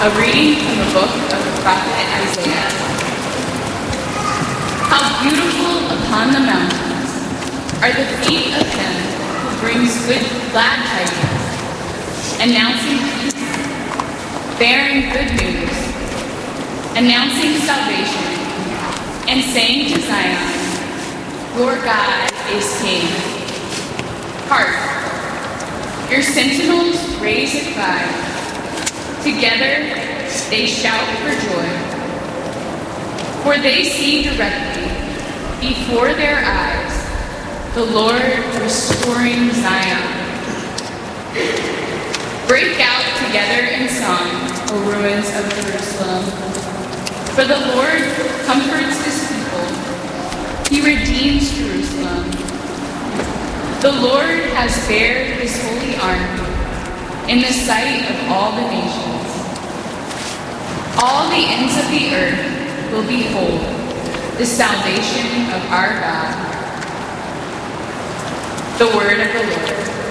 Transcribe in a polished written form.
A reading from the book of the prophet Isaiah. How beautiful upon the mountains are the feet of him who brings glad tidings, announcing peace, bearing good news, announcing salvation, and saying to Zion, your God is King. Hark! Your sentinels raise a cry. Together they shout for joy, for they see directly before their eyes the Lord restoring Zion. Break out together in song, O ruins of Jerusalem, for the Lord comforts his people. He redeems Jerusalem. The Lord has bared his holy arm in the sight of all the nations. All the ends of the earth will behold the salvation of our God. The word of the Lord.